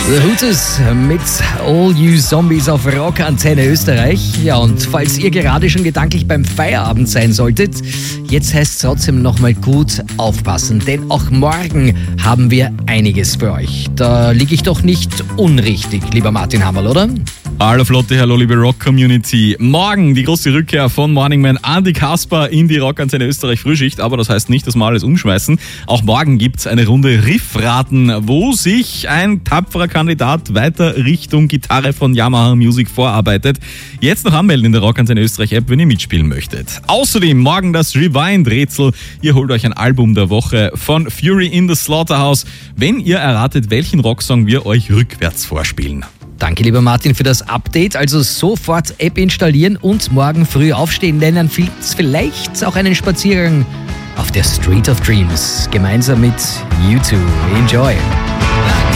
The Hooters mit All You Zombies auf Rockantenne Österreich. Ja, und falls ihr gerade schon gedanklich beim Feierabend sein solltet, jetzt heißt es trotzdem nochmal gut aufpassen, denn auch morgen haben wir einiges für euch. Da liege ich doch nicht unrichtig, lieber Martin Hammerl, oder? Hallo Flotte, hallo liebe Rock-Community. Morgen die große Rückkehr von Morning Man Andy Kasper in die Rockantenne Österreich Frühschicht, aber das heißt nicht, dass wir alles umschmeißen. Auch morgen gibt's eine Runde Riffraten, wo sich ein tapferer Kandidat weiter Richtung Gitarre von Yamaha Music vorarbeitet. Jetzt noch anmelden in der Rockantenne Österreich App, wenn ihr mitspielen möchtet. Außerdem morgen das Rewind-Rätsel. Ihr holt euch ein Album der Woche von Fury in the Slaughterhouse, wenn ihr erratet, welchen Rocksong wir euch rückwärts vorspielen. Danke, lieber Martin, für das Update. Also sofort App installieren und morgen früh aufstehen, denn dann gibt's vielleicht auch einen Spaziergang auf der Street of Dreams gemeinsam mit U2. Enjoy!